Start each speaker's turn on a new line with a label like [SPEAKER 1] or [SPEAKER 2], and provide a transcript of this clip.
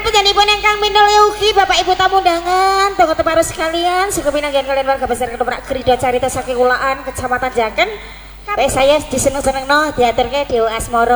[SPEAKER 1] penyanipun ingkang minulya ugi Bapak Ibu tamu undangan, tunggu teparu sekalian, sing kepinanggihan kalian warga besar Ketoprak Gerida Carita saking Ulaan Kecamatan Jaken. Saya diseneng-senengno diaturke Dewa Asmara.